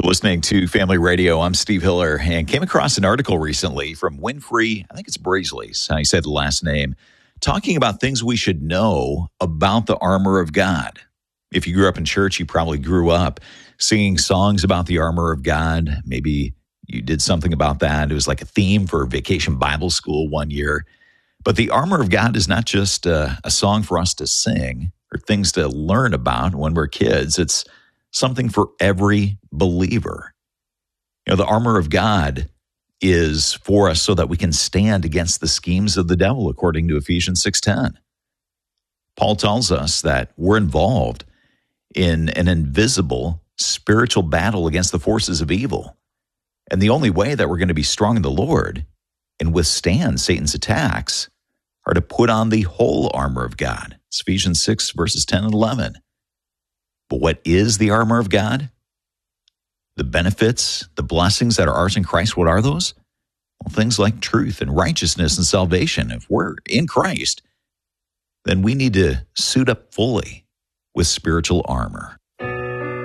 You're listening to Family Radio. I'm Steve Hiller and came across an article recently from Winfrey, I think it's Brazeley's, how he said the last name, talking about things we should know about the armor of God. If you grew up in church, you probably grew up singing songs about the armor of God. Maybe you did something about that. It was like a theme for Vacation Bible School one year. But the armor of God is not just a song for us to sing or things to learn about when we're kids. It's something for every believer. You know, the armor of God is for us so that we can stand against the schemes of the devil, according to Ephesians 6:10. Paul tells us that we're involved in an invisible spiritual battle against the forces of evil. And the only way that we're going to be strong in the Lord and withstand Satan's attacks are to put on the whole armor of God. It's Ephesians 6, verses 10 and 11. But what is the armor of God? The benefits, the blessings that are ours in Christ, what are those? Well, things like truth and righteousness and salvation. If we're in Christ, then we need to suit up fully with spiritual armor.